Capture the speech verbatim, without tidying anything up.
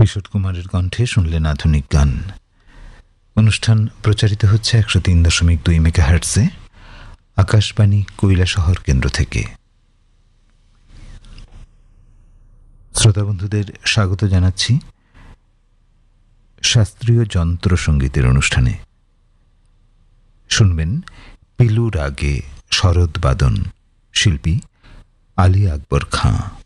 কিশোর কুমারের কণ্ঠে শুনলেন আধুনিক গান। অনুষ্ঠান প্রচারিত হচ্ছে একশো তিন দশমিক দুই মেগাহার্টজে আকাশবাণী কৈলাসহর কেন্দ্র থেকে। শ্রোতা বন্ধুদের স্বাগত জানাচ্ছি শাস্ত্রীয় যন্ত্র সঙ্গীতের অনুষ্ঠানে। শুনবেন পিলু রাগে শরৎ বাদন, শিল্পী আলী আকবর খাঁ।